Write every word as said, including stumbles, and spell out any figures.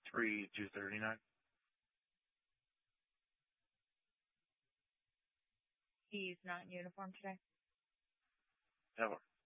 three two thirty-nine. He's not in uniform today. Never.